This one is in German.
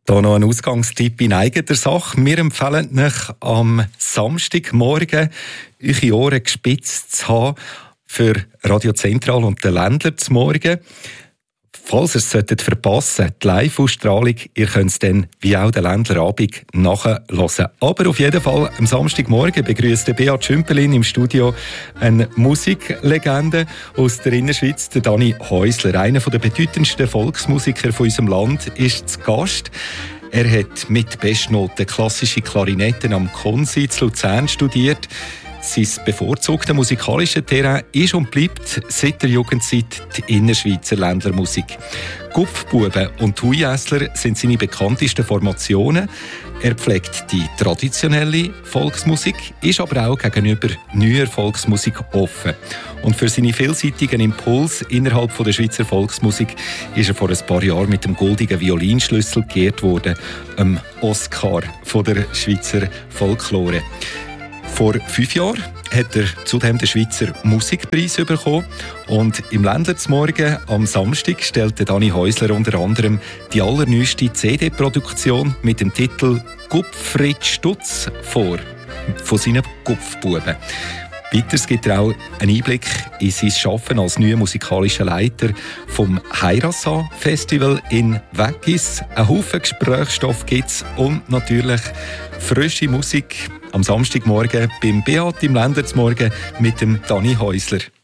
Hier noch ein Ausgangstipp in eigener Sache. Wir empfehlen euch am Samstagmorgen eure Ohren gespitzt zu haben für Radio Zentral und den Ländler zum Morgen. Falls ihr es verpassen solltet, die Live-Ausstrahlung, ihr könnt es dann wie auch den Ländlerabend nachhören. Aber auf jeden Fall am Samstagmorgen begrüßt Beat Schümpelin im Studio eine Musiklegende aus der Innerschweiz, der Dani Häusler. Einer der bedeutendsten Volksmusiker von unserem Land ist zu Gast. Er hat mit Bestnoten klassische Klarinetten am Konsi zu Luzern studiert. Sein bevorzugter musikalischer Terrain ist und bleibt seit der Jugendzeit die Innerschweizer Ländlermusik. Gupfbuben und Huijässler sind seine bekanntesten Formationen. Er pflegt die traditionelle Volksmusik, ist aber auch gegenüber neuer Volksmusik offen. Und für seine vielseitigen Impulse innerhalb der Schweizer Volksmusik ist er vor ein paar Jahren mit dem goldigen Violinschlüssel geehrt worden, dem Oscar von der Schweizer Folklore. Vor 5 Jahren hat er zudem den Schweizer Musikpreis bekommen. Und im Ländlersmorgen am Samstag stellte Dani Häusler unter anderem die allerneueste CD-Produktion mit dem Titel «Gupfrit Stutz» vor, von seinen Gupfbuben. Weiters gibt er auch einen Einblick in sein Schaffen als neuer musikalischer Leiter vom Heirassa-Festival in Weggis. Ein Haufen Gesprächsstoff gibt es und natürlich frische Musik am Samstagmorgen beim Beat im Ländlersmorgen mit dem Dani Häusler.